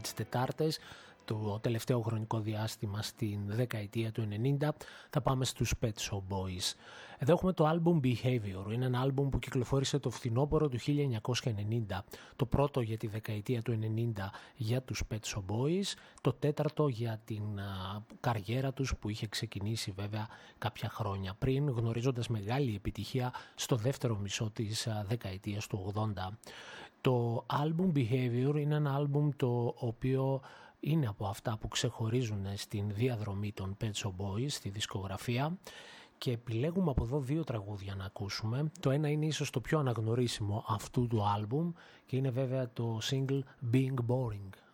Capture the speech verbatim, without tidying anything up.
τις Τετάρτες, το τελευταίο χρονικό διάστημα στην δεκαετία του ενενήντα, θα πάμε στους Pet Shop Boys. Εδώ έχουμε το άλμπουμ Behavior. Είναι ένα άλμπουμ που κυκλοφόρησε το φθινόπωρο του χίλια εννιακόσια ενενήντα. Το πρώτο για τη δεκαετία του ενενήντα για τους Pet Shop Boys. Το τέταρτο για την α, καριέρα τους που είχε ξεκινήσει βέβαια κάποια χρόνια πριν, γνωρίζοντας μεγάλη επιτυχία στο δεύτερο μισό της α, δεκαετίας του ογδόντα. Το άλμπουμ Behavior είναι ένα άλμπουμ το οποίο είναι από αυτά που ξεχωρίζουν στην διαδρομή των Pet Shop Boys στη δισκογραφία και επιλέγουμε από εδώ δύο τραγούδια να ακούσουμε. Το ένα είναι ίσως το πιο αναγνωρίσιμο αυτού του άλμπουμ και είναι βέβαια το single Being Boring.